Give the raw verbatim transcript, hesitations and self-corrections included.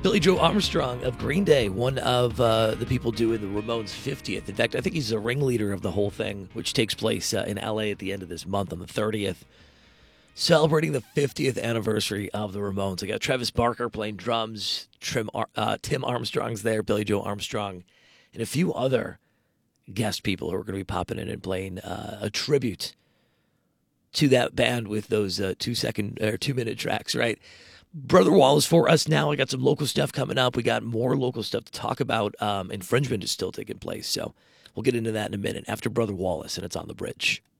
Billy Joe Armstrong of Green Day, one of uh, the people doing the Ramones' fiftieth. In fact, I think he's the ringleader of the whole thing, which takes place uh, in L A at the end of this month on the thirtieth. Celebrating the fiftieth anniversary of the Ramones. I got Travis Barker playing drums, Trim, uh, Tim Armstrong's there, Billy Joe Armstrong, and a few other guest people who are going to be popping in and playing uh, a tribute to that band with those uh, two second or two minute tracks, right? Brother Wallace for us now. I got some local stuff coming up. We got more local stuff to talk about. Um, infringement is still taking place, so we'll get into that in a minute after Brother Wallace, and it's on the bridge.